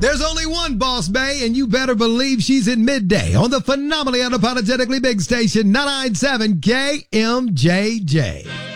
There's only one Boss Bae, and you better believe she's in midday on the phenomenally unapologetically big station 997 KMJJ.